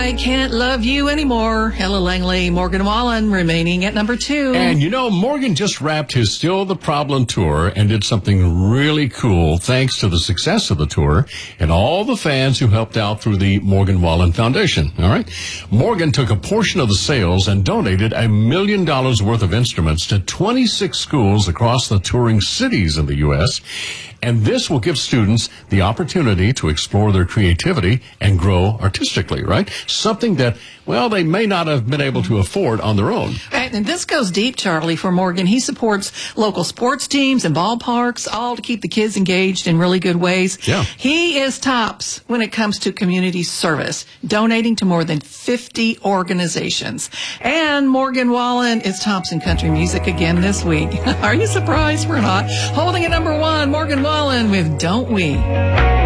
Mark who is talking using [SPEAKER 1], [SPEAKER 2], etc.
[SPEAKER 1] I Can't Love You Anymore. Ella Langley, Morgan Wallen remaining at number 2.
[SPEAKER 2] And Morgan just wrapped his Still the Problem tour and did something really cool thanks to the success of the tour and all the fans who helped out through the Morgan Wallen Foundation. All right. Morgan took a portion of the sales and donated $1 million worth of instruments to 26 schools across the touring cities in the U.S., and this will give students the opportunity to explore their creativity and grow artistically, right? Something that, well, they may not have been able to afford on their own.
[SPEAKER 1] And this goes deep, Charlie, for Morgan. He supports local sports teams and ballparks, all to keep the kids engaged in really good ways.
[SPEAKER 2] Yeah.
[SPEAKER 1] He is tops when it comes to community service, donating to more than 50 organizations. And Morgan Wallen is tops in country music again this week. Are you surprised? We're not. Holding at number 1, Morgan Wallen with Don't We.